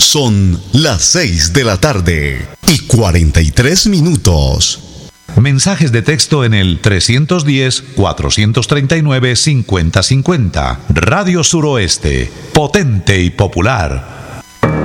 Son las 6 de la tarde y 43 minutos. Mensajes de texto en el 310-439-5050. Radio Suroeste, potente y popular.